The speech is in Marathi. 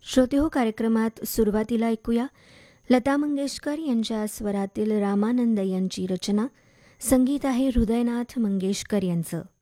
श्रोतेहो कार्यक्रमात सुरुवातीला ऐकूया लता मंगेशकर यांच्या स्वरातील रामानंद यांची रचना. संगीत आहे हृदयनाथ मंगेशकर यांचं.